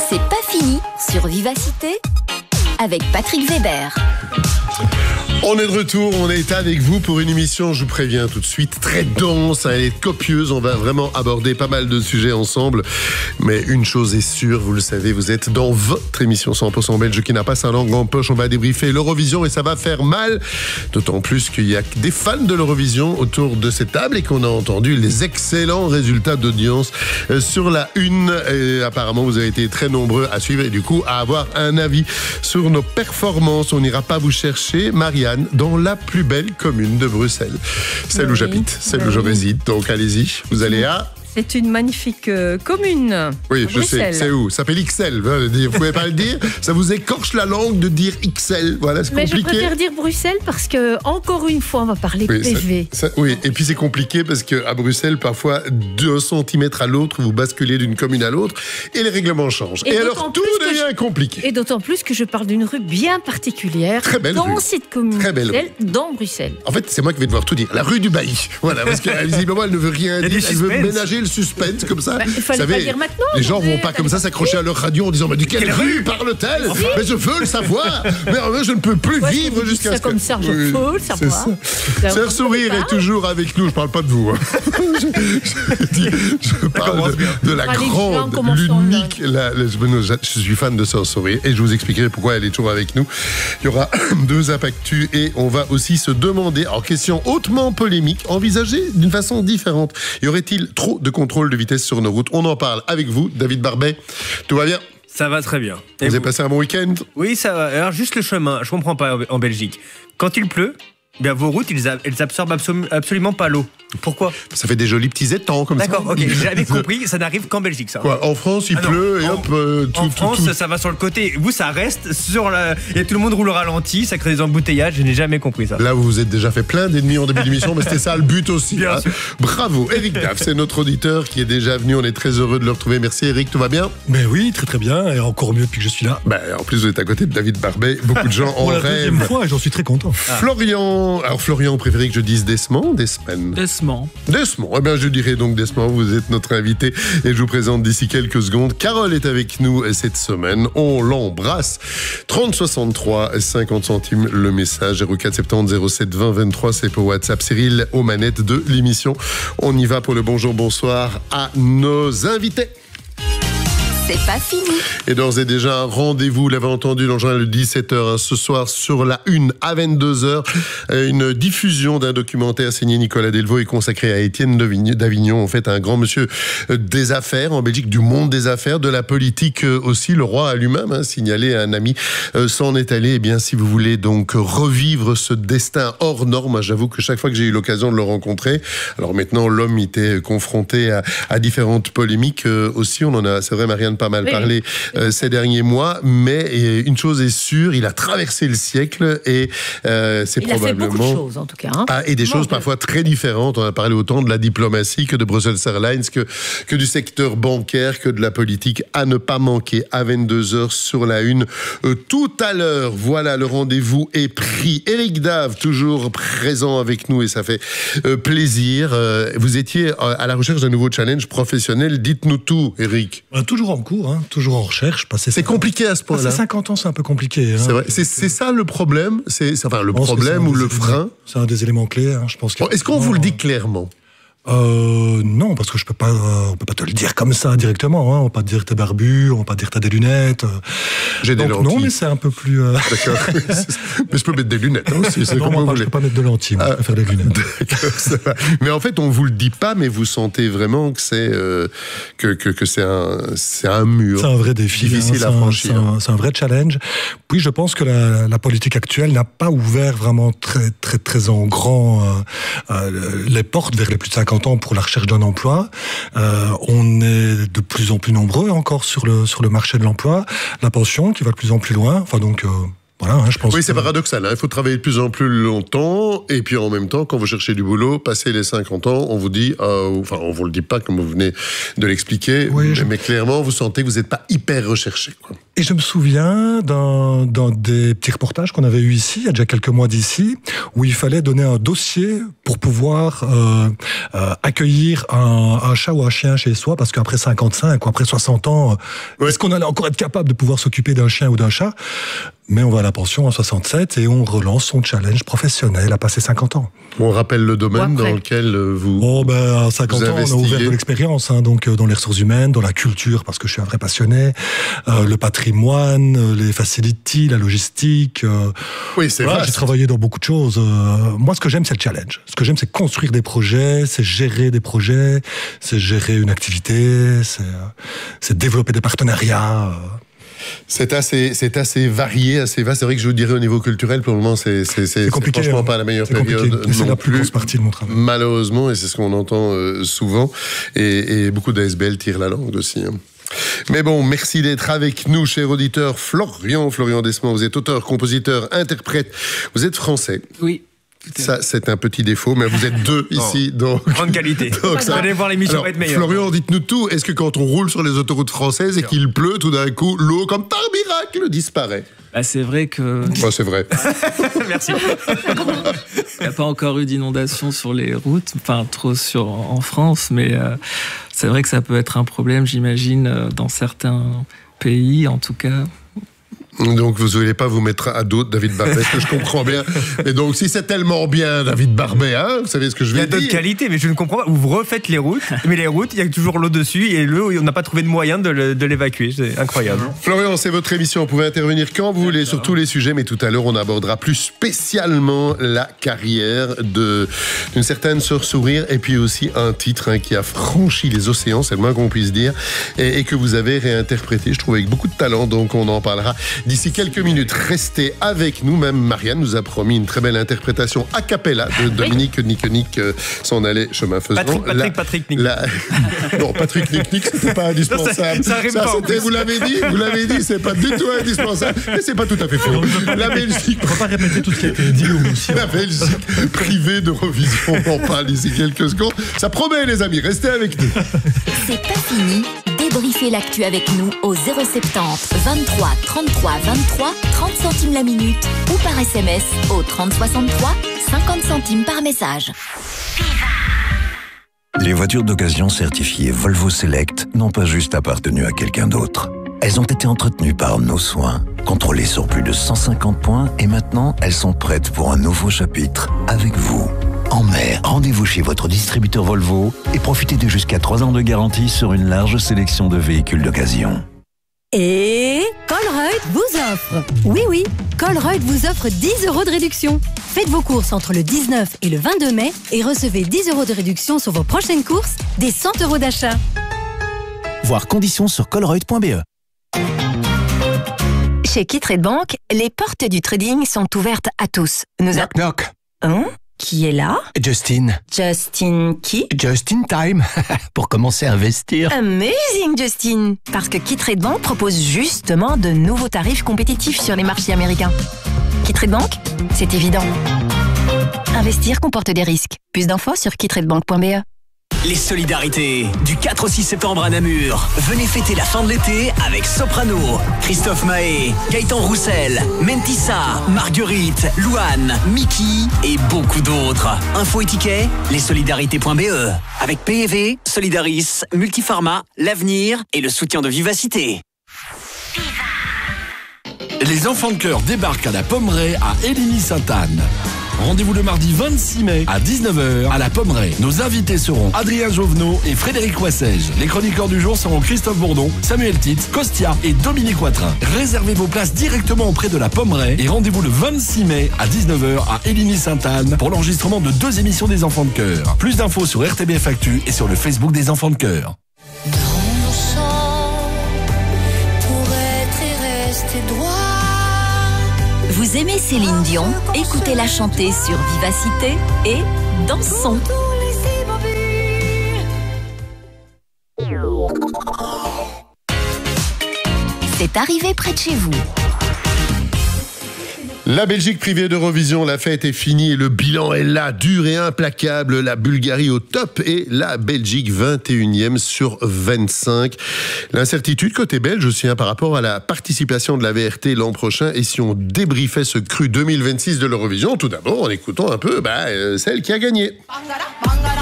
C'est pas fini sur Vivacité avec Patrick Weber. On est de retour, on est avec vous pour une émission, je vous préviens tout de suite, très dense, elle est copieuse, on va vraiment aborder pas mal de sujets ensemble. Mais une chose est sûre, vous le savez, vous êtes dans votre émission 100% belge qui n'a pas sa langue en poche. On va débriefer l'Eurovision et ça va faire mal, d'autant plus qu'il y a des fans de l'Eurovision autour de cette table et qu'on a entendu les excellents résultats d'audience sur la une. Et apparemment, vous avez été très nombreux à suivre et du coup à avoir un avis sur nos performances. On n'ira pas vous chercher, Marianne, dans la plus belle commune de Bruxelles. Celle où j'habite, celle où je réside. Donc allez-y, vous allez à... C'est une magnifique commune. Oui, je sais. C'est où? Ça s'appelle XL. Vous pouvez pas le dire. Ça vous écorche la langue de dire XL. Voilà, c'est compliqué. Mais je préfère dire Bruxelles parce que, encore une fois, on va parler PV. Oui, et puis c'est compliqué parce qu'à Bruxelles, parfois, 2 centimètres à l'autre, vous basculez d'une commune à l'autre et les règlements changent. Et alors, tout devient compliqué. Et d'autant plus que je parle d'une rue bien particulière. Très belle dans rue. cette commune. Très belle rue. Dans Bruxelles. En fait, c'est moi qui vais devoir tout dire. La rue du Bailly. Voilà, parce que visiblement, elle ne veut rien dire. Elle veut ménager le suspense comme ça. Il fallait pas dire maintenant. Les gens vont pas comme ça s'accrocher à leur radio en disant mais de quelle rue parle-t-elle? Mais je veux le savoir. Mais je ne peux plus vivre jusqu'à ce que... comme ça, je veux le savoir. Sœur Sourire est toujours avec nous. Je parle pas de vous. Je parle de la grande, l'unique. Je suis fan de Sœur Sourire et je vous expliquerai pourquoi elle est toujours avec nous. Il y aura 2 impactus et on va aussi se demander, en question hautement polémique, envisagée d'une façon différente. Y aurait-il trop de contrôle de vitesse sur nos routes? On en parle avec vous, David Barbet. Tout va bien? Ça va très bien. Vous avez passé un bon week-end? Oui, ça va. Alors, juste le chemin, je comprends pas en Belgique. Quand il pleut, bien, vos routes, elles absorbent absolument pas l'eau. Pourquoi? Ça fait des jolis petits étangs comme ça. D'accord, ok, j'avais compris, ça n'arrive qu'en Belgique, ça. Quoi, en France, il pleut et hop... en France, ça va sur le côté. Vous, ça reste sur la... Et tout le monde roule au ralenti, ça crée des embouteillages, je n'ai jamais compris ça. Là, vous vous êtes déjà fait plein d'ennemis en début d'émission, mais c'était ça le but aussi. Bien sûr. Bravo, Eric Daff, c'est notre auditeur qui est déjà venu, on est très heureux de le retrouver. Merci Eric, tout va bien? Mais oui, très très bien, et encore mieux depuis que je suis là. En plus, vous êtes à côté de David Barbet, beaucoup de gens en rêvent. Pour la deuxième fois, et j'en suis très content. Florian, alors Florian, vous préférez que je dise Desmond, Desmond? Desmond. Eh bien, je dirais donc Desmond, vous êtes notre invité et je vous présente d'ici quelques secondes. Carole est avec nous cette semaine, on l'embrasse. 30 63 50 centimes le message, 04 70 07 20 23, c'est pour WhatsApp. Cyril aux manettes de l'émission. On y va pour le bonjour, bonsoir à nos invités. C'est pas fini. Et d'ores et déjà, un rendez-vous, vous l'avez entendu dans le journal de 17h, ce soir sur la une à 22h, une diffusion d'un documentaire signé Nicolas Delvaux et consacré à Étienne d'Avignon, en fait un grand monsieur des affaires en Belgique, du monde des affaires, de la politique aussi. Le roi a lui-même signalé à un ami s'en est allé. Eh bien, si vous voulez donc revivre ce destin hors norme, j'avoue que chaque fois que j'ai eu l'occasion de le rencontrer, alors maintenant l'homme était confronté à différentes polémiques aussi, on en a, c'est vrai Marianne, pas mal parlé ces derniers mois, mais une chose est sûre, il a traversé le siècle et c'est probablement... Il a fait beaucoup de choses en tout cas. Et des choses parfois très différentes. On a parlé autant de la diplomatie que de Brussels Airlines, que du secteur bancaire, que de la politique. À ne pas manquer à 22h sur la une. Tout à l'heure, voilà, le rendez-vous est pris. Eric Dave, toujours présent avec nous et ça fait plaisir. Vous étiez à la recherche d'un nouveau challenge professionnel. Dites-nous tout, Eric. Toujours en cours, toujours en recherche. C'est compliqué à ce point-là. C'est 50 ans, c'est un peu compliqué. C'est vrai. C'est ça le problème. Enfin, le problème ou le frein. C'est un des éléments clés. Je pense. Est-ce qu'on vous le dit clairement? Non, parce que on peut pas te le dire comme ça directement. On va pas te dire que t'es barbu, on va pas te dire que t'as des lunettes. J'ai des lentilles. Non, mais c'est un peu plus. D'accord. Mais je peux mettre des lunettes aussi. C'est non, moi, je peux pas mettre de lentilles. Moi, je préfère des lunettes. D'accord, ça va. Mais en fait, on vous le dit pas, mais vous sentez vraiment que c'est que c'est un mur. C'est un vrai défi. Difficile à franchir. C'est un vrai challenge. Puis je pense que la politique actuelle n'a pas ouvert vraiment très très très en grand les portes vers les plus de 50 ans pour la recherche d'un emploi. On est de plus en plus nombreux encore sur le marché de l'emploi. La pension qui va de plus en plus loin. Enfin donc voilà, je pense. Oui, c'est paradoxal. Il faut travailler de plus en plus longtemps, et puis en même temps, quand vous cherchez du boulot, passé les 50 ans, on vous dit, on vous le dit pas comme vous venez de l'expliquer, mais clairement, vous sentez que vous n'êtes pas hyper recherché, quoi. Et je me souviens dans des petits reportages qu'on avait eu ici, il y a déjà quelques mois d'ici, où il fallait donner un dossier pour pouvoir accueillir un chat ou un chien chez soi, parce qu'après 55 ou après 60 ans, est-ce qu'on allait encore être capable de pouvoir s'occuper d'un chien ou d'un chat ? Mais on va à la pension en 67 et on relance son challenge professionnel à passer 50 ans. On rappelle le domaine dans lequel vous à 50 ans, on a ouvert de l'expérience, donc dans les ressources humaines, dans la culture, parce que je suis un vrai passionné, le patrimoine, les facilities, la logistique. Oui, c'est vrai. J'ai travaillé dans beaucoup de choses. Moi, ce que j'aime, c'est le challenge. Ce que j'aime, c'est construire des projets, c'est gérer des projets, c'est gérer une activité, c'est développer des partenariats. C'est assez varié, assez vaste. C'est vrai que je vous dirais au niveau culturel, pour le moment, c'est compliqué, franchement pas la meilleure période c'est non la plus grosse partie de mon travail. Malheureusement, et c'est ce qu'on entend souvent. Et beaucoup d'ASBL tirent la langue aussi. Mais bon, merci d'être avec nous, cher auditeur. Florian Desmond, vous êtes auteur, compositeur, interprète. Vous êtes français. Oui. Ça, c'est un petit défaut, mais vous êtes deux ici, donc... Grande qualité. Vous allez voir l'émission va être meilleure. Florian, dites-nous tout. Est-ce que quand on roule sur les autoroutes françaises et qu'il pleut, tout d'un coup, l'eau, comme par miracle, disparaît ? C'est vrai que... c'est vrai. Merci. Il n'y a pas encore eu d'inondation sur les routes, trop en France, mais c'est vrai que ça peut être un problème, j'imagine, dans certains pays, en tout cas... Donc, vous ne voulez pas vous mettre à dos de David Barbet, ce que je comprends bien. Mais donc, si c'est tellement bien, David Barbet, vous savez ce que je vais dire. Il y a d'autres qualités, mais je ne comprends pas. Vous refaites les routes, mais les routes, il y a toujours l'eau dessus, et l'eau, on n'a pas trouvé de moyen de l'évacuer. C'est incroyable. Florian, c'est votre émission. Vous pouvez intervenir quand vous voulez sur tous les sujets, mais tout à l'heure, on abordera plus spécialement la carrière d'une certaine Sœur Sourire, et puis aussi un titre qui a franchi les océans, c'est le moins qu'on puisse dire, et que vous avez réinterprété, je trouve, avec beaucoup de talent, donc on en parlera d'ici quelques minutes. Restez avec nous. Même Marianne nous a promis une très belle interprétation a cappella de Dominique Nick s'en allait chemin faisant. Patrick Nick. Non, Patrick Nick, c'était pas indispensable. Ça arrive pas. Vous l'avez dit, c'est pas du tout indispensable. Mais c'est pas tout à fait faux. La Belgique. On ne va pas répéter tout ce qui a été dit aussi. La Belgique privée d'Eurovision. On en parle d'ici quelques secondes. Ça promet, les amis. Restez avec nous. C'est pas fini. Débriefez l'actu avec nous au 070 23 33 23 30 centimes la minute ou par SMS au 30 63 50 centimes par message. Les voitures d'occasion certifiées Volvo Select n'ont pas juste appartenu à quelqu'un d'autre. Elles ont été entretenues par nos soins, contrôlées sur plus de 150 points et maintenant elles sont prêtes pour un nouveau chapitre avec vous. En mer, rendez-vous chez votre distributeur Volvo et profitez de jusqu'à 3 ans de garantie sur une large sélection de véhicules d'occasion. Et Colruyt vous offre. Oui, Colruyt vous offre 10 € de réduction. Faites vos courses entre le 19 et le 22 mai et recevez 10 € de réduction sur vos prochaines courses, des 100 € d'achat. Voir conditions sur colruyt.be. Chez KeyTrade Bank, les portes du trading sont ouvertes à tous. Knock knock. Qui est là? Justin. Justin qui? Just in time. Pour commencer à investir. Amazing, Justin. Parce que KeyTrade Bank propose justement de nouveaux tarifs compétitifs sur les marchés américains. KeyTrade Bank, c'est évident. Investir comporte des risques. Plus d'infos sur keytradebank.be. Les solidarités du 4 au 6 septembre à Namur. Venez fêter la fin de l'été avec Soprano, Christophe Mahé, Gaëtan Roussel, Mentissa, Marguerite, Louane, Mickey et beaucoup d'autres. Info et tickets, lessolidarités.be. Avec PEV, Solidaris, Multifarma, l'Avenir et le soutien de Vivacité. Les enfants de cœur débarquent à la Pommeraye à Héligny-Sainte-Anne. Rendez-vous le mardi 26 mai à 19h à la Pommeraye. Nos invités seront Adrien Jovenot et Frédéric Wassège. Les chroniqueurs du jour seront Christophe Bourdon, Samuel Titz, Costia et Dominique Watrin. Réservez vos places directement auprès de la Pommeraye et rendez-vous le 26 mai à 19h à Héligny-Sainte-Anne pour l'enregistrement de 2 émissions des enfants de cœur. Plus d'infos sur RTBF Actu et sur le Facebook des enfants de cœur. Vous aimez Céline Dion? Écoutez-la chanter sur Vivacité et dansons. C'est arrivé près de chez vous. La Belgique privée d'Eurovision, la fête est finie et le bilan est là, dur et implacable. La Bulgarie au top et la Belgique 21e sur 25. L'incertitude côté belge aussi par rapport à la participation de la VRT l'an prochain. Et si on débriefait ce cru 2026 de l'Eurovision, tout d'abord en écoutant un peu celle qui a gagné.